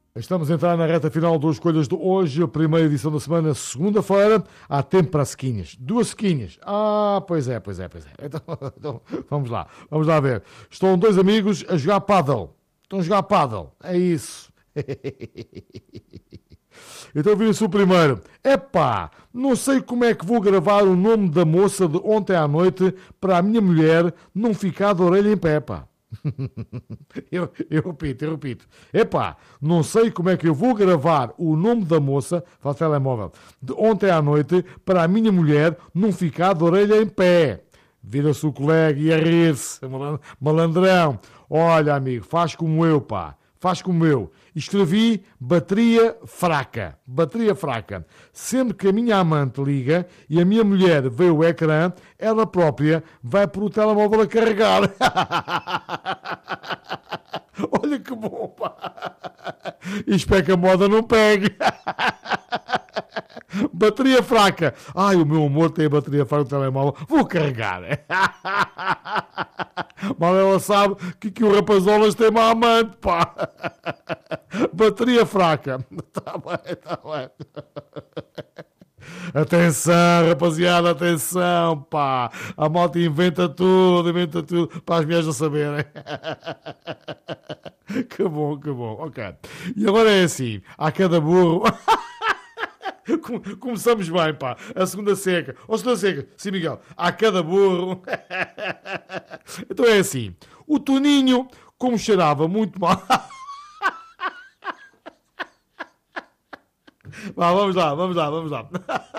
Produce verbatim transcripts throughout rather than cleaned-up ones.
Estamos a entrar na reta final das escolhas de hoje, a primeira edição da semana, segunda-feira. Há tempo para sequinhas. Duas sequinhas. Ah, pois é, pois é, pois é. Então, então, vamos lá, vamos lá ver. Estão dois amigos a jogar pádel. Estão a jogar pádel. É isso. Então vira-se o primeiro. Epá, não sei como é que vou gravar o nome da moça de ontem à noite para a minha mulher não ficar de orelha em pé, pá. eu, eu repito, eu repito. Epá, não sei como é que eu vou gravar o nome da moça, fala telemóvel, de ontem à noite para a minha mulher não ficar de orelha em pé. Vira-se o colega e a rir-se. Malandrão. Olha, amigo, faz como eu, pá. Faz como eu. Escrevi bateria fraca. Bateria fraca. Sempre que a minha amante liga e a minha mulher vê o ecrã, ela própria vai por o telemóvel a carregar. Olha que bom, pá. E espero que a moda não pegue. Bateria fraca. Ai, o meu amor tem a bateria fraca no telemóvel. Vou carregar. Mal ela sabe que, que o rapazolas tem uma amante, pá. Bateria fraca. Tá bem, tá bem. Atenção, rapaziada, atenção, pá. A malta inventa tudo, inventa tudo para as mulheres não saberem. Que bom, que bom. Ok. E agora é assim, há cada burro... Começamos bem, pá. A segunda seca. Ou a segunda seca. Sim, Miguel. Há cada burro. Então é assim. O Toninho, como cheirava muito mal... Vá, vamos lá, vamos lá, vamos lá.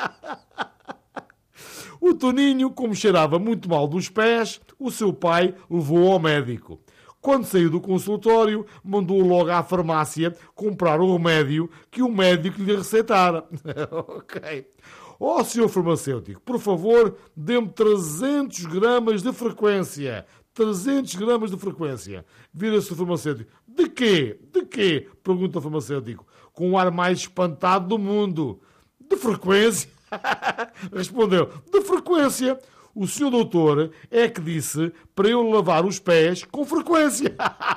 O Toninho, como cheirava muito mal dos pés, o seu pai levou ao médico. Quando saiu do consultório, mandou logo à farmácia comprar o remédio que o médico lhe receitara. Ok. Ó, senhor farmacêutico, por favor, dê-me trezentos gramas de frequência. trezentos gramas de frequência. Vira-se o farmacêutico. De quê? De quê? Pergunta o farmacêutico, com o ar mais espantado do mundo. De frequência? Respondeu. De frequência. O senhor doutor é que disse para eu lavar os pés com frequência.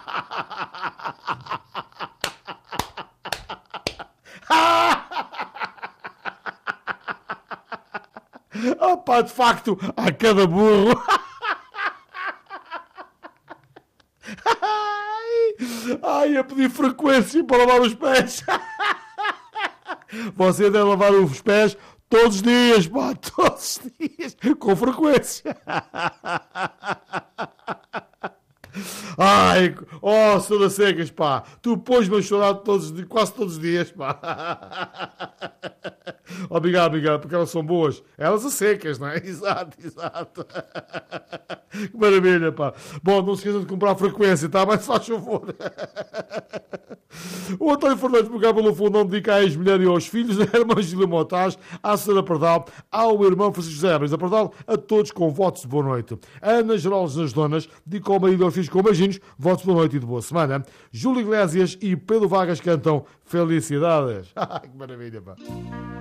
Ah, pá, de facto, há cada burro. Ai, a pedir frequência para lavar os pés. Você deve lavar os pés todos os dias, pá, todos os dias, com frequência. Ai, oh, senhor das secas, pá, tu pões-me a chorar todos, quase todos os dias, pá. Obrigado, obrigado, porque elas são boas. Elas a secas, não é? Exato, exato. Que maravilha, pá. Bom, não se esqueçam de comprar frequência, tá? Mas faz favor. O António Fernandes, pegar pelo fundão, dedica à ex-mulher e aos filhos, à irmã Gila Montaz, à senhora Pardal, ao irmão Francisco José Abres da Pardal, a todos com votos de boa noite. A Ana Geraldes das Donas, dedica ao marido e aos filhos com beijinhos, votos de boa noite e de boa semana. Júlio Iglesias e Pedro Vargas cantam felicidades. Que maravilha, pá.